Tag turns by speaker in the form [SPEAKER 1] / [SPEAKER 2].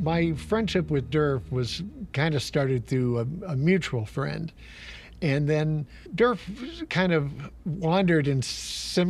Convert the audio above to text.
[SPEAKER 1] My friendship with Durf was kind of started through a mutual friend. And then Durf kind of wandered in similar